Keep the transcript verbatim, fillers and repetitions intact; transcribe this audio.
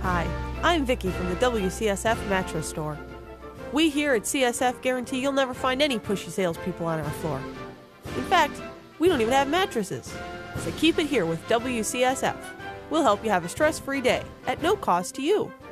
Hi, I'm Vicky from the W C S F Mattress Store. We here at C S F guarantee you'll never find any pushy salespeople on our floor. In fact, we don't even have mattresses. So keep it here with W C S F. We'll help you have a stress-free day at no cost to you.